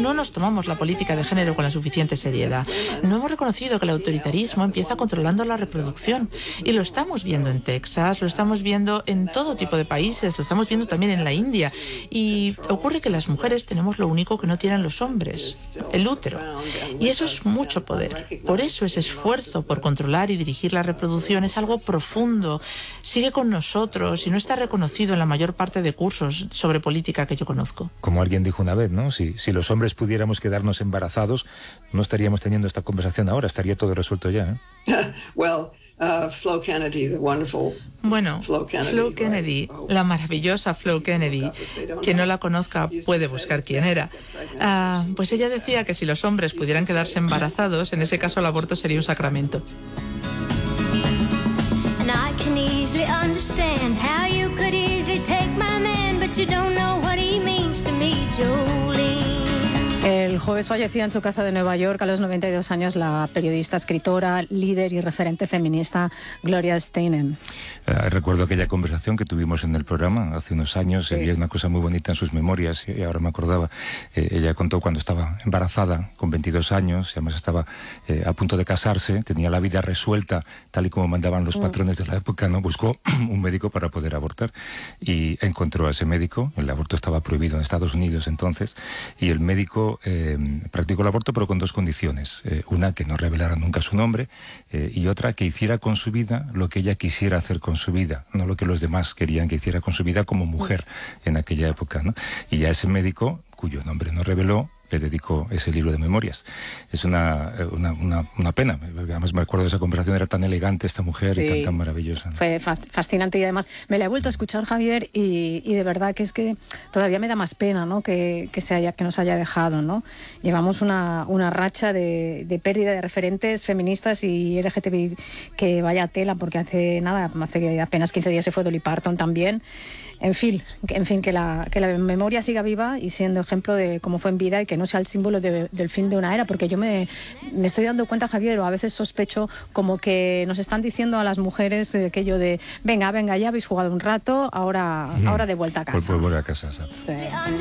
no nos tomamos la política de género con la suficiente seriedad. No hemos reconocido que el autoritarismo empieza controlando la reproducción. Y lo estamos viendo en Texas, lo estamos viendo en todo tipo de países, lo estamos viendo también en la India. Y ocurre que las mujeres tenemos lo único que no tienen los hombres, el útero. Y eso es mucho poder. Por eso ese esfuerzo por controlar y dirigir la reproducción es algo profundo. Sigue con nosotros y no está reconocido en la mayor parte de cursos sobre política que yo conozco. Como alguien dijo una vez, ¿no? Si los hombres pudiéramos quedarnos embarazados, no estaríamos teniendo esta conversación ahora, estaría todo resuelto ya, ¿eh? Flo Kennedy, Flo Kennedy, la maravillosa Flo Kennedy, quien no la conozca puede buscar quién era. Pues ella decía que si los hombres pudieran quedarse embarazados, en ese caso el aborto sería un sacramento. El jueves fallecía en su casa de Nueva York a los 92 años la periodista, escritora, líder y referente feminista Gloria Steinem. Recuerdo aquella conversación que tuvimos en el programa hace unos años. Sí. Había una cosa muy bonita en sus memorias y ahora me acordaba. Ella contó cuando estaba embarazada con 22 años, y además estaba a punto de casarse, tenía la vida resuelta tal y como mandaban los patrones de la época, ¿no? Buscó un médico para poder abortar y encontró a ese médico. El aborto estaba prohibido en Estados Unidos entonces, y el médico practicó el aborto, pero con dos condiciones. Una, que no revelara nunca su nombre, y otra, que hiciera con su vida lo que ella quisiera hacer con su vida, no lo que los demás querían que hiciera con su vida como mujer en aquella época, ¿no? Y a ese médico, cuyo nombre no reveló, le dedicó ese libro de memorias. Es una pena. Además me acuerdo de esa conversación, era tan elegante esta mujer, sí, y tan maravillosa, ¿no? Fue fascinante, y además me la he vuelto a escuchar, Javier, y de verdad que es que todavía me da más pena, ¿no? que nos haya dejado, ¿no? Llevamos una racha de pérdida de referentes feministas y LGTBI que vaya tela, porque hace apenas 15 días se fue Dolly Parton también. En fin, que la memoria siga viva y siendo ejemplo de cómo fue en vida, y que no sea el símbolo del fin de una era, porque yo me estoy dando cuenta, Javier, o a veces sospecho como que nos están diciendo a las mujeres aquello de venga, ya habéis jugado un rato, ahora de vuelta a casa. Pues vuelve a casa, ¿sabes? Sí.